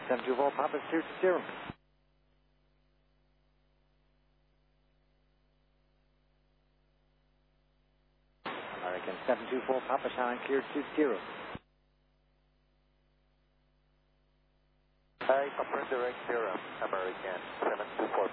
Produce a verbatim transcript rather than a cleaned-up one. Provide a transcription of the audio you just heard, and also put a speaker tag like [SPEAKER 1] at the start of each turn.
[SPEAKER 1] seven two four Papa cleared to zero. American seven two four Papa Shannon cleared to zero.
[SPEAKER 2] Hi, upper direct zero, American seven two four